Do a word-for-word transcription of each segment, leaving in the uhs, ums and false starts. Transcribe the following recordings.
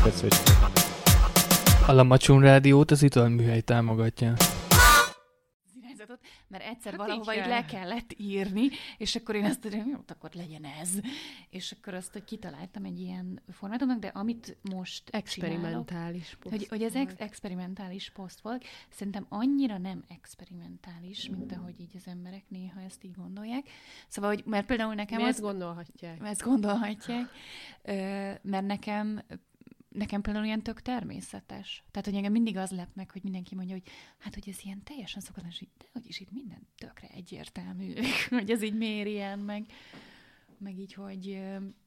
perc. A Lamacsun Rádiót az Italműhely támogatja. Mert egyszer Hát valahova így le kellett írni, és akkor én azt mondom, jó, akkor legyen ez. És akkor azt, hogy kitaláltam egy ilyen formátumnak, de amit most experimentális poszt hogy, hogy ez ex- experimentális poszt volt, szerintem annyira nem experimentális, mint ahogy így az emberek néha ezt így gondolják. Szóval, hogy, mert például nekem Mi az... ezt gondolhatják. Ezt gondolhatják. Mert nekem Nekem például ilyen tök természetes. Tehát, hogy engem mindig az lep meg, hogy mindenki mondja, hogy hát, hogy ez ilyen teljesen szokatlan, de hogy is itt minden tökre egyértelmű, hogy ez így miért ilyen, meg, meg így, hogy,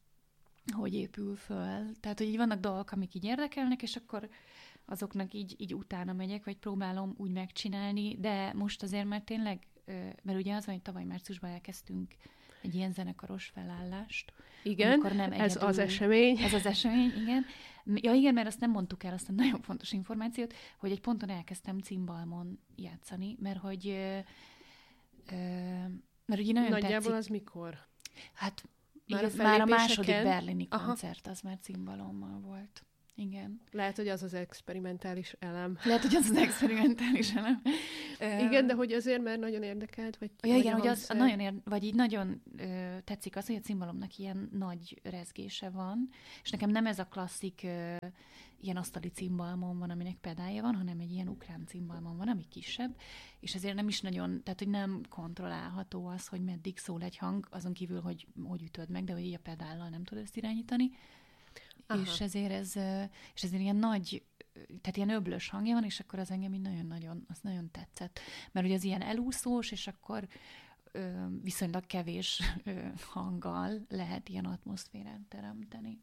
hogy épül föl. Tehát, hogy így vannak dolgok, amik így érdekelnek, és akkor azoknak így, így utána megyek, vagy próbálom úgy megcsinálni, de most azért, mert tényleg, mert ugye az van, hogy tavaly márciusban elkezdtünk egy ilyen zenekaros felállást. Igen, nem ez az esemény. Ez az esemény, igen. Ja, igen, mert azt nem mondtuk el, azt a nagyon fontos információt, hogy egy ponton elkezdtem cimbalmon játszani, mert hogy ö, ö, mert ugye nagyon Nagyjából tetszik. az mikor? Hát már, igen, a, már a második berlini Aha. koncert, az már cimbalommal volt. Igen. Lehet, hogy az az experimentális elem. Lehet, hogy az az experimentális elem. Igen, de hogy azért, mert nagyon érdekelt, vagy... Ja, igen, hogy az nagyon ér, vagy így nagyon ö, tetszik az, hogy a cimbalomnak ilyen nagy rezgése van, és nekem nem ez a klasszik ö, ilyen asztali cimbalmon van, aminek pedálja van, hanem egy ilyen ukrán cimbalmon van, ami kisebb, és ezért nem is nagyon, tehát hogy nem kontrollálható az, hogy meddig szól egy hang, azon kívül, hogy hogy ütöd meg, de hogy így a pedállal nem tudod ezt irányítani. Aha. És ezért ez, és ezért ilyen nagy, tehát ilyen öblös hangja van, és akkor az engem így nagyon-nagyon, az nagyon tetszett. Mert ugye az ilyen elúszós, és akkor ö, viszonylag kevés ö, hanggal lehet ilyen atmoszférát teremteni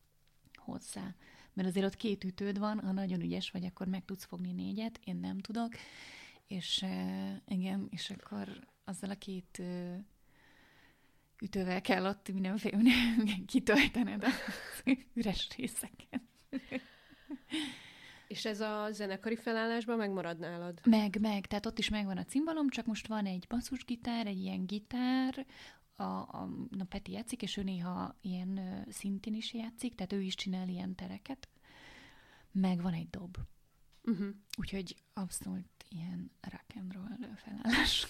hozzá. Mert azért ott két ütőd van, ha nagyon ügyes vagy, akkor meg tudsz fogni négyet, én nem tudok, és euh, igen, és akkor azzal a két euh, ütővel kell ott mindenféle kitöltened az üres részeket. És ez a zenekari felállásban megmarad nálad? Meg, meg. Tehát ott is megvan a cimbalom, csak most van egy basszusgitár, egy ilyen gitár, a, a, a Peti játszik, és ő néha ilyen uh, szintén is játszik, tehát ő is csinál ilyen tereket. Meg van egy dob. Uh-huh. Úgyhogy abszolút ilyen rock and roll felállás.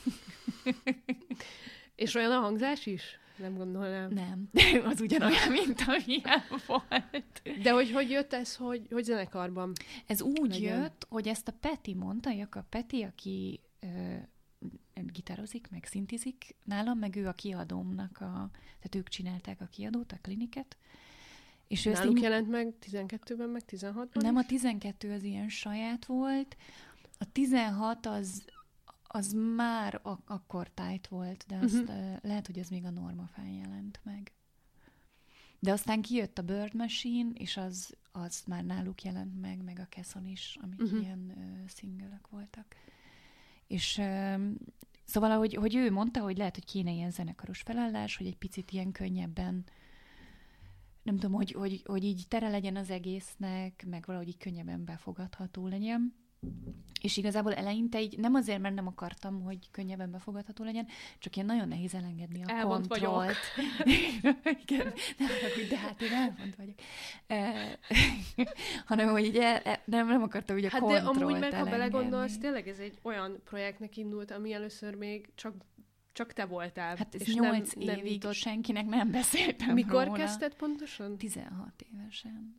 És olyan a hangzás is? Nem gondolnám. Nem. Az ugyanolyan, mint amilyen volt. De hogy hogy jött ez, hogy, hogy zenekarban? Ez úgy legyen. jött, hogy ezt a Peti mondta, Jakab Peti, aki ö, gitározik, meg szintizik nálam, meg ő a kiadómnak, a, tehát ők csinálták a kiadót, a kliniket. És náluk így, jelent meg tizenkettőben, meg tizenhatban Nem, is? a tizenkettő az ilyen saját volt. A tizenhat az az már ak- akkor tájt volt, de azt uh-huh. uh, lehet, hogy ez még a Normafán jelent meg. De aztán kijött a Bird Machine, és az, az már náluk jelent meg, meg a Kesson is, amik uh-huh. ilyen uh, szingölök voltak. És uh, szóval, ahogy, hogy ő mondta, hogy lehet, hogy kéne ilyen zenekaros felállás, hogy egy picit ilyen könnyebben, nem tudom, hogy, hogy, hogy így tere legyen az egésznek, meg valahogy így könnyebben befogadható legyen. És igazából eleinte így nem azért, mert nem akartam, hogy könnyebben befogadható legyen, csak ilyen nagyon nehéz elengedni a elvont kontrollt. Igen, nem, de hát én elvont vagyok. E, hanem, hogy így el, e, nem, nem akartam úgy a hát kontrollt de amúgy meg, ha elengedni. belegondolsz, tényleg ez egy olyan projektnek indult, ami először még csak, csak te voltál. Hát ez és nyolc nem, nem évig jutott. senkinek nem beszéltem Mikor róla. kezdted pontosan? tizenhat évesen.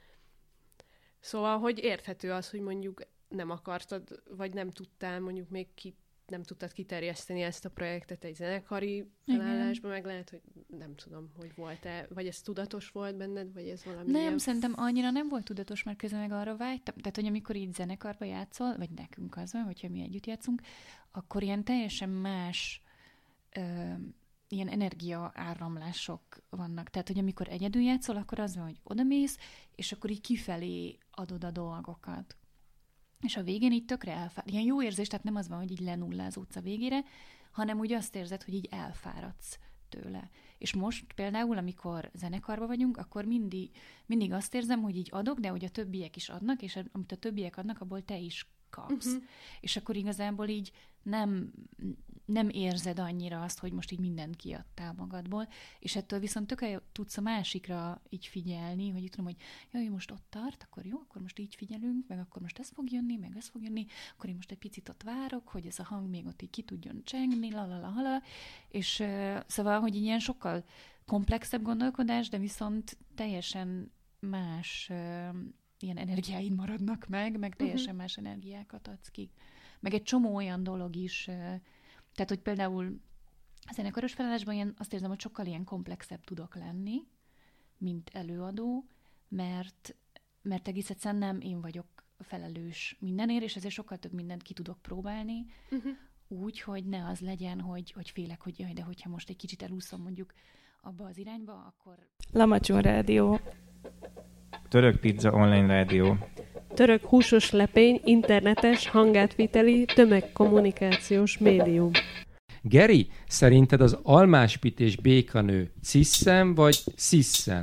Szóval, hogy érthető az, hogy mondjuk nem akartad, vagy nem tudtál mondjuk még ki, nem tudtad kiterjeszteni ezt a projektet egy zenekari felállásba, meg lehet, hogy nem tudom, hogy volt-e, vagy ez tudatos volt benned, vagy ez valami Nem, ilyen... szerintem annyira nem volt tudatos, mert közben meg arra vágytam. Tehát, hogy amikor így zenekarba játszol, vagy nekünk az van, hogyha mi együtt játszunk, akkor ilyen teljesen más ö, ilyen energia áramlások vannak. Tehát, hogy amikor egyedül játszol, akkor az van, hogy odamész, és akkor így kifelé adod a dolgokat. És a végén így tökre elfárad. Ilyen jó érzés, tehát nem az van, hogy így lenullázódsz a végére, hanem úgy azt érzed, hogy így elfáradsz tőle. És most például, amikor zenekarban vagyunk, akkor mindig, mindig azt érzem, hogy így adok, de hogy a többiek is adnak, és amit a többiek adnak, abból te is kapsz. Uh-huh. És akkor igazából így nem, nem érzed annyira azt, hogy most így mindent kiadtál magadból, és ettől viszont tök tudsz a másikra így figyelni, hogy így tudom, hogy jaj, most ott tart, akkor jó, akkor most így figyelünk, meg akkor most ez fog jönni, meg ez fog jönni, akkor én most egy picit ott várok, hogy ez a hang még ott így ki tudjon csengni, lalala, és uh, szóval, hogy ilyen sokkal komplexebb gondolkodás, de viszont teljesen más uh, ilyen energiáid maradnak meg, meg teljesen uh-huh. más energiákat adsz ki. Meg egy csomó olyan dolog is, uh, tehát, hogy például a zenekaros felállásban ilyen, azt érzem, hogy sokkal ilyen komplexebb tudok lenni, mint előadó, mert, mert egész egyszerűen nem én vagyok felelős mindenért, és ezért sokkal több mindent ki tudok próbálni, uh-huh. úgy, hogy ne az legyen, hogy, hogy félek, hogy jaj, de hogyha most egy kicsit elúszom mondjuk abba az irányba, akkor... Lamacson Rádió. Török Pizza Online Rádió. Török húsos lepény, internetes, hangátviteli, tömegkommunikációs médium. Geri, szerinted az almáspit és békanő ciszem vagy sziszen?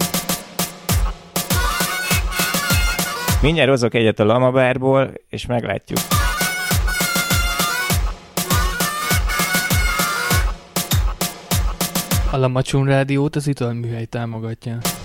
Mindjárt hozok egyet a lamabárból, és meglátjuk. A Lamacson Rádiót az Italműhely támogatja.